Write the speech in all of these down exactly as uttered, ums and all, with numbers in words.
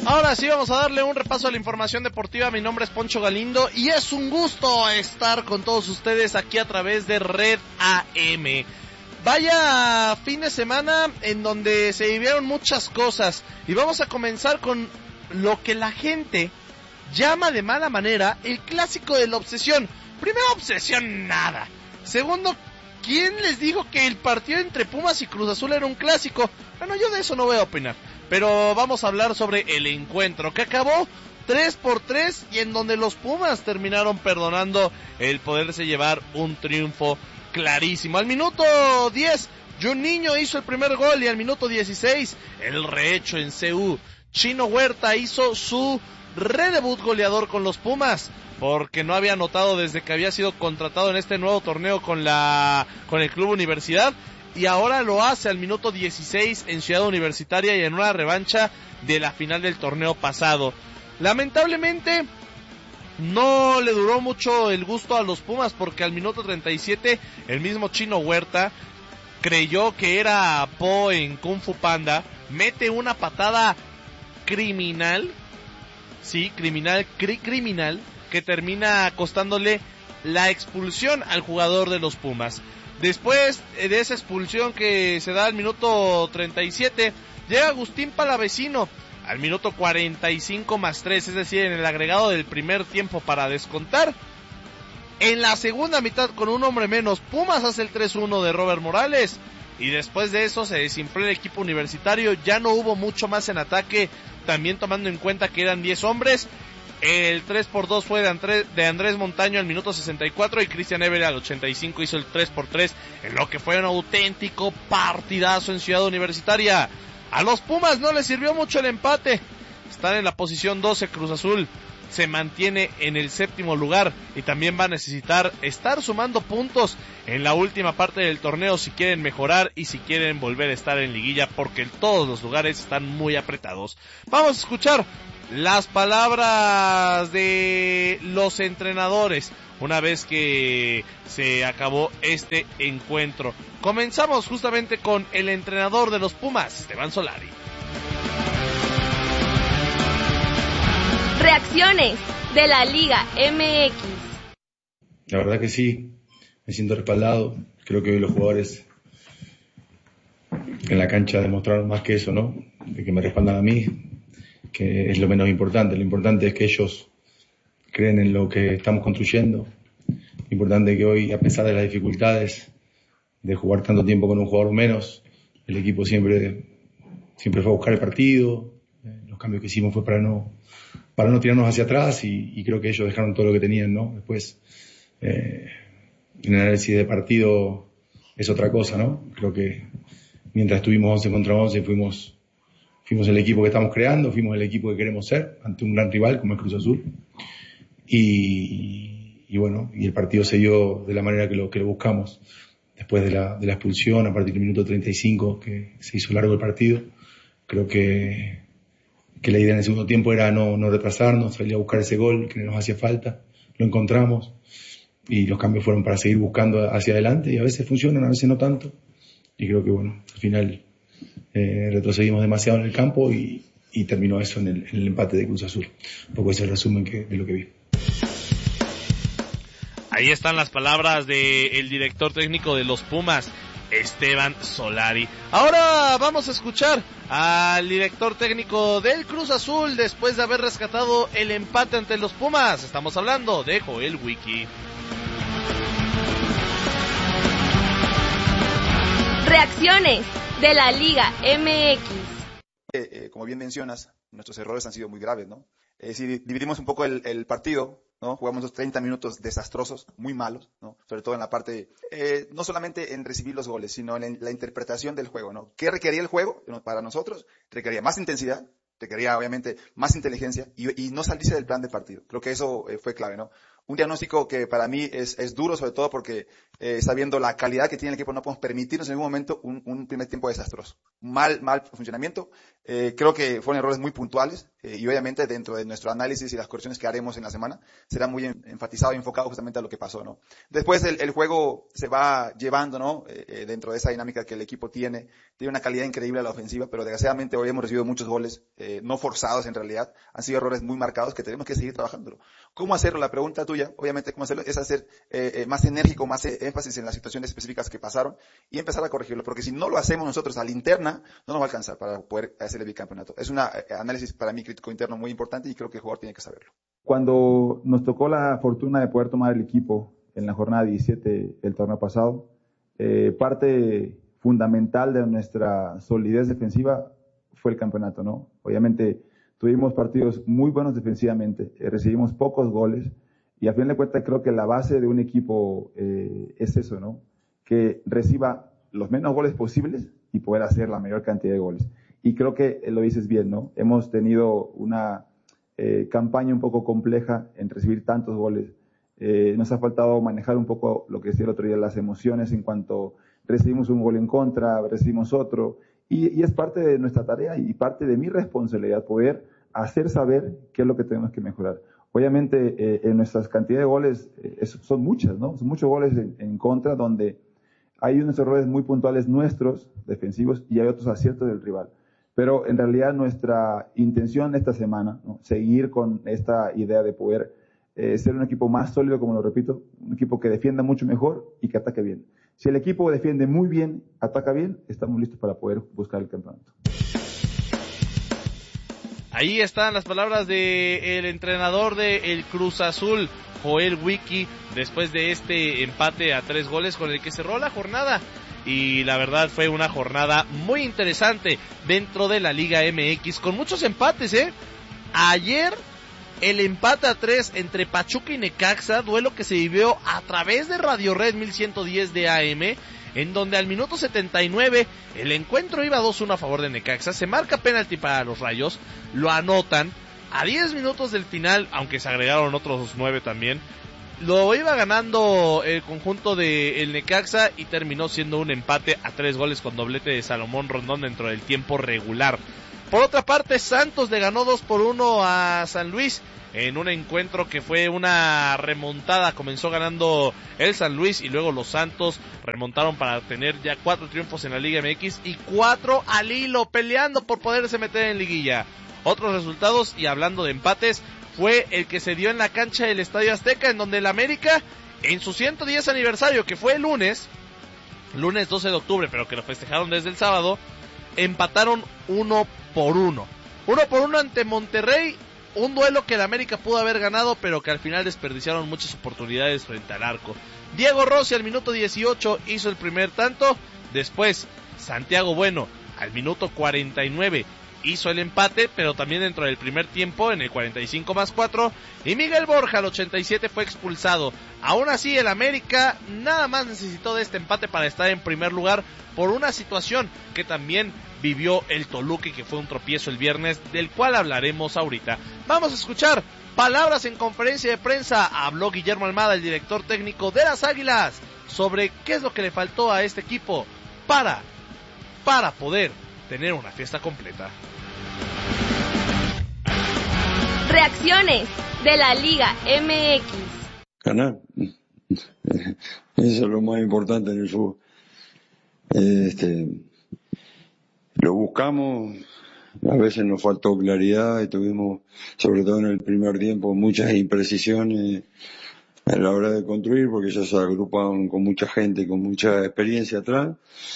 Ahora sí vamos a darle un repaso a la información deportiva. Mi nombre es Poncho Galindo y es un gusto estar con todos ustedes aquí a través de Red A M. Vaya fin de semana en donde se vivieron muchas cosas y vamos a comenzar con lo que la gente llama de mala manera el clásico de la obsesión. Primero, obsesión nada. Segundo, ¿quién les dijo que el partido entre Pumas y Cruz Azul era un clásico? Bueno, yo de eso no voy a opinar, pero vamos a hablar sobre el encuentro que acabó tres por tres y en donde los Pumas terminaron perdonando el poderse llevar un triunfo clarísimo. Al minuto diez, Juninho hizo el primer gol y al minuto dieciséis, el rehecho en C U, Chino Huerta hizo su redebut goleador con los Pumas, porque no había anotado desde que había sido contratado en este nuevo torneo con la con el Club Universidad, y ahora lo hace al minuto dieciséis en Ciudad Universitaria y en una revancha de la final del torneo pasado. Lamentablemente no le duró mucho el gusto a los Pumas, porque al minuto treinta y siete el mismo Chino Huerta creyó que era Po en Kung Fu Panda, mete una patada criminal, sí, criminal, cri- criminal, que termina costándole la expulsión al jugador de los Pumas. Después de esa expulsión que se da al minuto treinta y siete, llega Agustín Palavecino al minuto cuarenta y cinco más tres, es decir, en el agregado del primer tiempo para descontar. En la segunda mitad, con un hombre menos, Pumas hace el tres uno de Robert Morales, y después de eso se desinfló el equipo universitario. Ya no hubo mucho más en ataque, también tomando en cuenta que eran diez hombres. El tres por dos fue de Andrés, de Andrés Montaño al minuto sesenta y cuatro, y Cristian Ever al ochenta y cinco hizo el tres por tres, en lo que fue un auténtico partidazo en Ciudad Universitaria. A los Pumas no les sirvió mucho el empate, están en la posición doce. Cruz Azul se mantiene en el séptimo lugar y también va a necesitar estar sumando puntos en la última parte del torneo si quieren mejorar y si quieren volver a estar en liguilla, porque todos los lugares están muy apretados. Vamos a escuchar las palabras de los entrenadores una vez que se acabó este encuentro. Comenzamos justamente con el entrenador de los Pumas, Esteban Solari. Reacciones de la Liga M X. La verdad que sí, me siento respaldado. Creo que hoy los jugadores en la cancha demostraron más que eso, ¿no? De que me respaldan a mí, que es lo menos importante. Lo importante es que ellos creen en lo que estamos construyendo. Lo importante es que hoy, a pesar de las dificultades de jugar tanto tiempo con un jugador menos, el equipo siempre, siempre fue a buscar el partido. Los cambios que hicimos fue para no, para no tirarnos hacia atrás, y, y creo que ellos dejaron todo lo que tenían, ¿no? Después, eh, en el análisis de partido es otra cosa, ¿no? Creo que mientras estuvimos once contra once fuimos Fuimos el equipo que estamos creando, fuimos el equipo que queremos ser ante un gran rival como es Cruz Azul. Y, y bueno, y el partido se dio de la manera que lo, que lo buscamos. Después de la, de la expulsión, a partir del minuto treinta y cinco, que se hizo largo el partido, creo que, que la idea en el segundo tiempo era no, no retrasarnos, salir a buscar ese gol que nos hacía falta. Lo encontramos y los cambios fueron para seguir buscando hacia adelante, y a veces funcionan, a veces no tanto. Y creo que bueno, al final Eh, retrocedimos demasiado en el campo y, y terminó eso en el, en el empate de Cruz Azul. Un poco ese es el resumen que, de lo que vi. Ahí están las palabras del director técnico de los Pumas, Esteban Solari. Ahora vamos a escuchar al director técnico del Cruz Azul después de haber rescatado el empate ante los Pumas. Estamos hablando de Joel Wiki. Reacciones de la Liga M X. Eh, eh, como bien mencionas, nuestros errores han sido muy graves, ¿no? Eh, si dividimos un poco el, el partido, ¿no? Jugamos los treinta minutos desastrosos, muy malos, ¿no? Sobre todo en la parte, eh, no solamente en recibir los goles, sino en la interpretación del juego, ¿no? ¿Qué requería el juego para nosotros? Requería más intensidad, requería obviamente más inteligencia y, y no salirse del plan de partido. Creo que eso eh, fue clave, ¿no? Un diagnóstico que para mí es, es duro, sobre todo porque eh, sabiendo la calidad que tiene el equipo, no podemos permitirnos en ningún momento un, un primer tiempo desastroso. Mal, mal funcionamiento. Eh, creo que fueron errores muy puntuales. eh, y obviamente dentro de nuestro análisis y las correcciones que haremos en la semana será muy en, enfatizado y enfocado justamente a lo que pasó, ¿no? Después el, el juego se va llevando, ¿no? Eh, eh, dentro de esa dinámica que el equipo tiene, tiene una calidad increíble a la ofensiva, pero desgraciadamente hoy hemos recibido muchos goles eh, no forzados en realidad, han sido errores muy marcados que tenemos que seguir trabajándolo. ¿Cómo hacerlo? La pregunta tuya, obviamente, ¿cómo hacerlo? Es hacer eh, eh, más enérgico, más eh, énfasis en las situaciones específicas que pasaron y empezar a corregirlo, porque si no lo hacemos nosotros a la interna, no nos va a alcanzar para poder hacer el bicampeonato. Es un análisis para mí crítico interno muy importante y creo que el jugador tiene que saberlo. Cuando nos tocó la fortuna de poder tomar el equipo en la jornada diecisiete del torneo pasado, eh, parte fundamental de nuestra solidez defensiva fue el campeonato, ¿no? Obviamente tuvimos partidos muy buenos defensivamente, eh, recibimos pocos goles y a fin de cuentas creo que la base de un equipo eh, es eso, ¿no? Que reciba los menos goles posibles y poder hacer la mayor cantidad de goles. Y creo que lo dices bien, ¿no? Hemos tenido una eh, campaña un poco compleja en recibir tantos goles. Eh, nos ha faltado manejar un poco lo que decía el otro día, las emociones en cuanto recibimos un gol en contra, recibimos otro. Y, y es parte de nuestra tarea y parte de mi responsabilidad poder hacer saber qué es lo que tenemos que mejorar. Obviamente, eh, en nuestras cantidades de goles eh, son muchas, ¿no? Son muchos goles en, en contra donde hay unos errores muy puntuales nuestros, defensivos, y hay otros aciertos del rival. Pero en realidad nuestra intención esta semana, ¿no? Seguir con esta idea de poder eh, ser un equipo más sólido, como lo repito, un equipo que defienda mucho mejor y que ataque bien. Si el equipo defiende muy bien, ataca bien, estamos listos para poder buscar el campeonato. Ahí están las palabras del entrenador del Cruz Azul, Joel Wiki, después de este empate a tres goles con el que cerró la jornada. Y la verdad fue una jornada muy interesante dentro de la Liga M X, con muchos empates, ¿eh? Ayer el empate a tres entre Pachuca y Necaxa, duelo que se vivió a través de Radio Red mil ciento diez de A M, en donde al minuto setenta y nueve el encuentro iba dos uno a favor de Necaxa, se marca penalti para los Rayos, lo anotan, a diez minutos del final, aunque se agregaron otros nueve también, lo iba ganando el conjunto de el Necaxa y terminó siendo un empate a tres goles con doblete de Salomón Rondón dentro del tiempo regular. Por otra parte, Santos le ganó dos por uno a San Luis en un encuentro que fue una remontada. Comenzó ganando el San Luis y luego los Santos remontaron para tener ya cuatro triunfos en la Liga M X y cuatro al hilo, peleando por poderse meter en liguilla. Otros resultados, y hablando de empates, fue el que se dio en la cancha del Estadio Azteca, en donde el América, en su ciento diez aniversario, que fue el lunes, lunes doce de octubre, pero que lo festejaron desde el sábado, empataron uno por uno. Uno por uno ante Monterrey, un duelo que el América pudo haber ganado, pero que al final desperdiciaron muchas oportunidades frente al arco. Diego Rossi al minuto dieciocho hizo el primer tanto, después Santiago Bueno al minuto cuarenta y nueve hizo el empate, pero también dentro del primer tiempo, en el cuarenta y cinco más cuatro, y Miguel Borja al ochenta y siete fue expulsado. Aún así, el América nada más necesitó de este empate para estar en primer lugar por una situación que también vivió el Toluca y que fue un tropiezo el viernes, del cual hablaremos ahorita. Vamos a escuchar palabras en conferencia de prensa. Habló Guillermo Almada, el director técnico de las Águilas, sobre qué es lo que le faltó a este equipo para, para poder tener una fiesta completa. Reacciones de la Liga M X. Ganar. Eso es lo más importante en el fútbol. Este, lo buscamos, a veces nos faltó claridad y tuvimos, sobre todo en el primer tiempo, muchas imprecisiones a la hora de construir, porque ellos se agrupaban con mucha gente, con mucha experiencia atrás.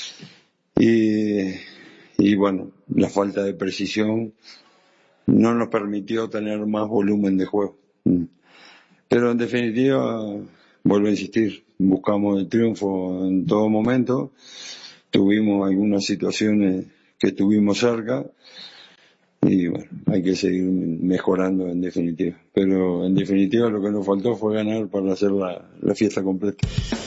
Y Y bueno, la falta de precisión no nos permitió tener más volumen de juego. Pero en definitiva, vuelvo a insistir, buscamos el triunfo en todo momento. Tuvimos algunas situaciones que estuvimos cerca. Y bueno, hay que seguir mejorando en definitiva. Pero en definitiva lo que nos faltó fue ganar para hacer la, la fiesta completa.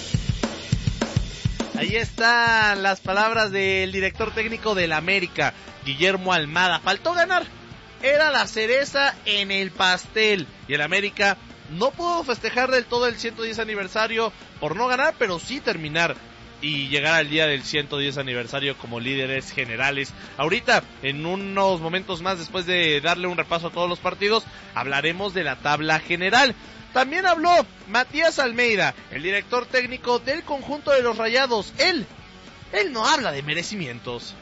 Ahí están las palabras del director técnico del América, Guillermo Almada. Faltó ganar, era la cereza en el pastel. Y el América no pudo festejar del todo el ciento diez aniversario por no ganar, pero sí terminar y llegar al día del ciento diez aniversario como líderes generales. Ahorita, en unos momentos más, después de darle un repaso a todos los partidos, hablaremos de la tabla general. También habló Matías Almeida, el director técnico del conjunto de los Rayados. Él, él no habla de merecimientos.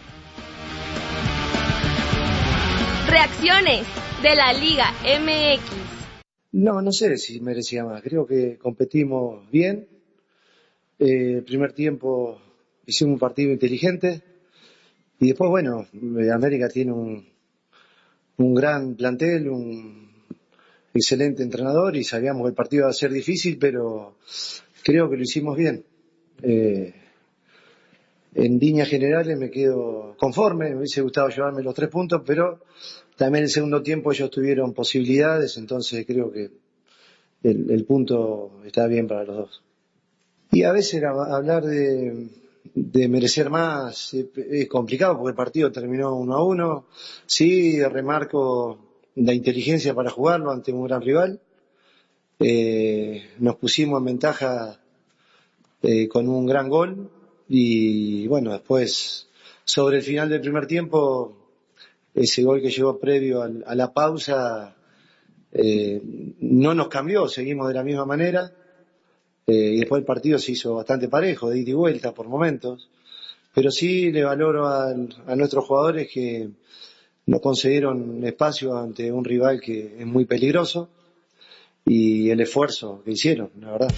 Reacciones de la Liga M X. No, no sé si merecía más. Creo que competimos bien. Eh, el primer tiempo hicimos un partido inteligente. Y después, bueno, América tiene un, un gran plantel, un excelente entrenador y sabíamos que el partido iba a ser difícil, pero creo que lo hicimos bien. Eh, en líneas generales me quedo conforme, me hubiese gustado llevarme los tres puntos, pero también en el segundo tiempo ellos tuvieron posibilidades, entonces creo que el, el punto está bien para los dos. Y a veces hablar de, de merecer más es, es complicado porque el partido terminó uno a uno. Sí, remarco la inteligencia para jugarlo ante un gran rival. Eh, nos pusimos en ventaja eh, con un gran gol y bueno, después sobre el final del primer tiempo, ese gol que llegó previo al, a la pausa eh, no nos cambió, seguimos de la misma manera eh, y después el partido se hizo bastante parejo, de ida y vuelta por momentos, pero sí le valoro a, a nuestros jugadores que no consiguieron espacio ante un rival que es muy peligroso y el esfuerzo que hicieron, la verdad.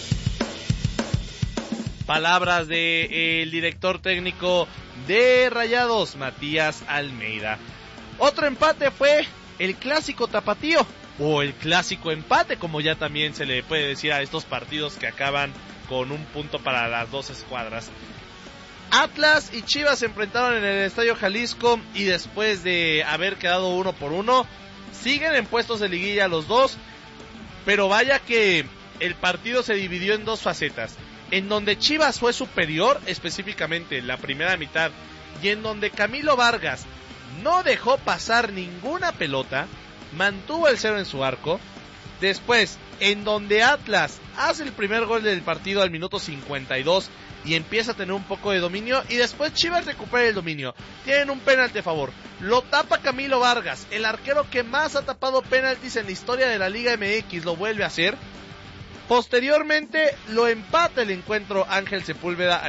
Palabras del director técnico de Rayados, Matías Almeida. Otro empate fue el clásico tapatío, o el clásico empate, como ya también se le puede decir a estos partidos que acaban con un punto para las dos escuadras. Atlas y Chivas se enfrentaron en el Estadio Jalisco y después de haber quedado uno por uno, siguen en puestos de liguilla los dos, pero vaya que el partido se dividió en dos facetas. En donde Chivas fue superior, específicamente en la primera mitad, y en donde Camilo Vargas no dejó pasar ninguna pelota, mantuvo el cero en su arco. Después, en donde Atlas hace el primer gol del partido al minuto cincuenta y dos y empieza a tener un poco de dominio, y después Chivas recupera el dominio. Tienen un penalti a favor, lo tapa Camilo Vargas, el arquero que más ha tapado penaltis en la historia de la Liga M X, lo vuelve a hacer. Posteriormente lo empata el encuentro Ángel Sepúlveda